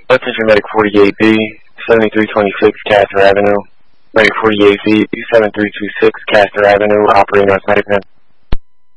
Attention Medic 48B, 7326 Castor Avenue. Medic 48B, 7326 Castor Avenue, operating North Medic.